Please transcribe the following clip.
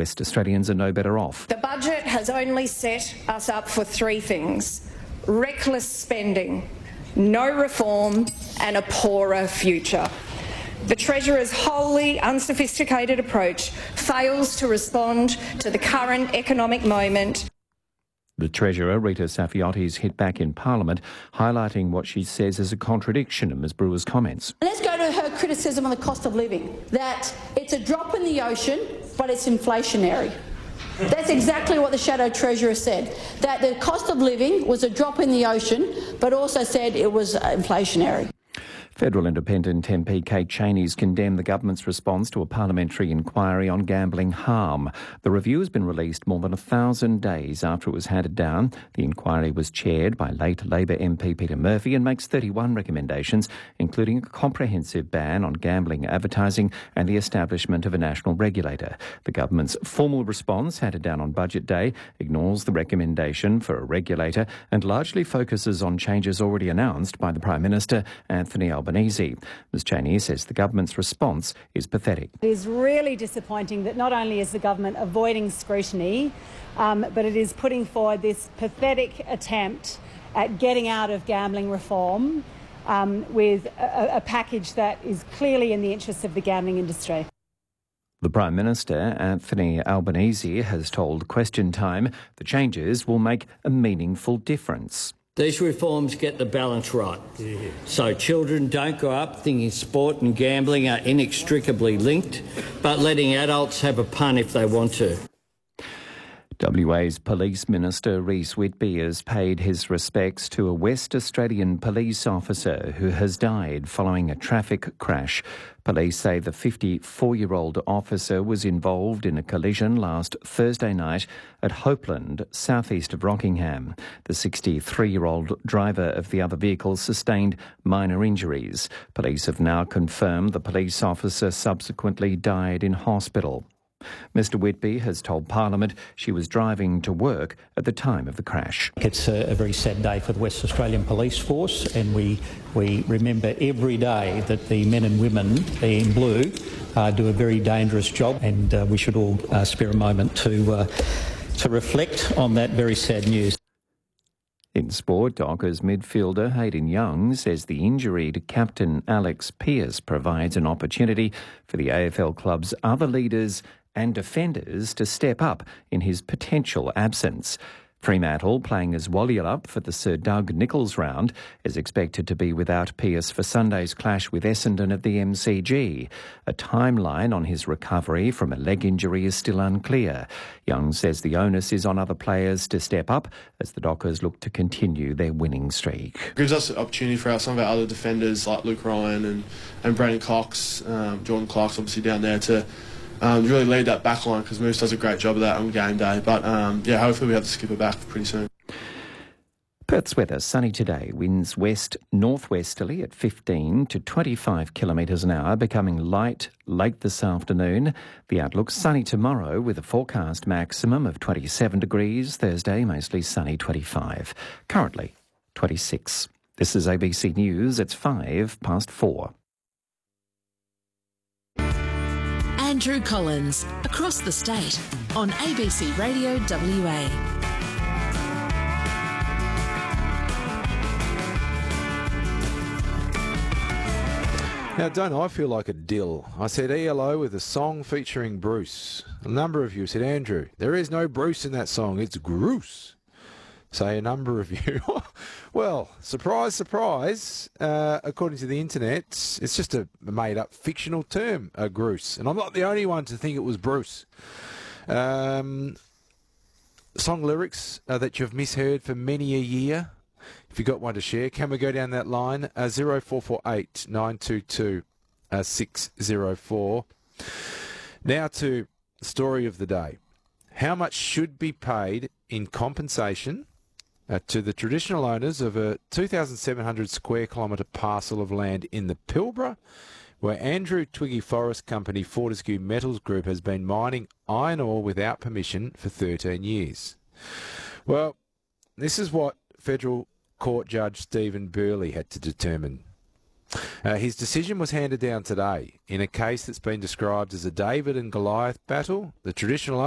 West Australians are no better off. The budget has only set us up for three things: reckless spending, no reform and a poorer future. The Treasurer's wholly unsophisticated approach fails to respond to the current economic moment. The Treasurer, Rita Saffiotti's hit back in Parliament, highlighting what she says is a contradiction in Ms Brewer's comments. Let's go to her criticism on the cost of living, that it's a drop in the ocean, but it's inflationary. That's exactly what the Shadow Treasurer said, that the cost of living was a drop in the ocean, but also said it was inflationary. Federal Independent MP Kate Chaney's condemned the government's response to a parliamentary inquiry on gambling harm. The review has been released more than 1,000 days after it was handed down. The inquiry was chaired by late Labor MP Peter Murphy and makes 31 recommendations, including a comprehensive ban on gambling advertising and the establishment of a national regulator. The government's formal response, handed down on Budget Day, ignores the recommendation for a regulator and largely focuses on changes already announced by the Prime Minister, Anthony Albanese. Ms Chaney says the government's response is pathetic. It is really disappointing that not only is the government avoiding scrutiny, but it is putting forward this pathetic attempt at getting out of gambling reform with a package that is clearly in the interests of the gambling industry. The Prime Minister, Anthony Albanese, has told Question Time the changes will make a meaningful difference. These reforms get the balance right, so children don't grow up thinking sport and gambling are inextricably linked, but letting adults have a punt if they want to. WA's Police Minister Rhys Whitby has paid his respects to a West Australian police officer who has died following a traffic crash. Police say the 54-year-old officer was involved in a collision last Thursday night at Hopeland, southeast of Rockingham. The 63-year-old driver of the other vehicle sustained minor injuries. Police have now confirmed the police officer subsequently died in hospital. Mr Whitby has told Parliament she was driving to work at the time of the crash. It's a very sad day for the West Australian Police Force, and we remember every day that the men and women in blue do a very dangerous job, and we should all spare a moment to reflect on that very sad news. In sport, Dockers midfielder Hayden Young says the injury to captain Alex Pearce provides an opportunity for the AFL club's other leaders and defenders to step up in his potential absence. Fremantle, playing as Walyalup for the Sir Doug Nicholls round, is expected to be without Pearce for Sunday's clash with Essendon at the MCG. A timeline on his recovery from a leg injury is still unclear. Young says the onus is on other players to step up as the Dockers look to continue their winning streak. It gives us an opportunity for some of our other defenders like Luke Ryan and Brandon Cox, Jordan Clark's obviously down there to really lead that back line, because Moose does a great job of that on game day. But hopefully we have the skipper back pretty soon. Perth's weather, sunny today, winds west-northwesterly at 15 to 25 kilometres an hour, becoming light late this afternoon. The outlook, sunny tomorrow with a forecast maximum of 27 degrees. Thursday, mostly sunny, 25. Currently, 26. This is ABC News. It's 4:05. Andrew Collins, across the state, on ABC Radio WA. Now, don't I feel like a dill? I said ELO with a song featuring Bruce. A number of you said, Andrew, there is no Bruce in that song, it's Groose. Say a number of you. Well, surprise, surprise. According to the internet, it's just a made-up fictional term, Groose. And I'm not the only one to think it was Bruce. Song lyrics that you've misheard for many a year. If you've got one to share, can we go down that line? 0448 922 604. Now to the story of the day. How much should be paid in compensation to the traditional owners of a 2,700 square kilometre parcel of land in the Pilbara, where Andrew Twiggy Forest Company Fortescue Metals Group has been mining iron ore without permission for 13 years? Well, this is what Federal Court Judge Stephen Burley had to determine. His decision was handed down today in a case that's been described as a David and Goliath battle. The traditional